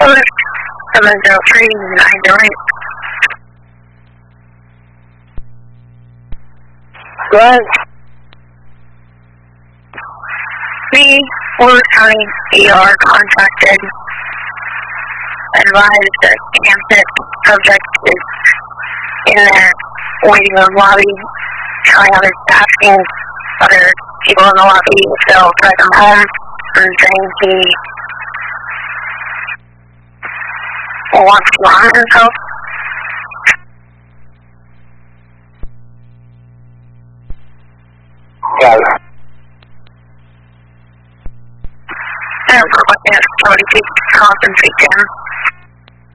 703 908. What? We, Fort County ER contracted, advised that Campus subject is in there waiting room lobby, telling others, asking other people in the lobby if they'll drive them home, and saying he wants to harm himself. Yeah. And requesting that somebody please compensate him.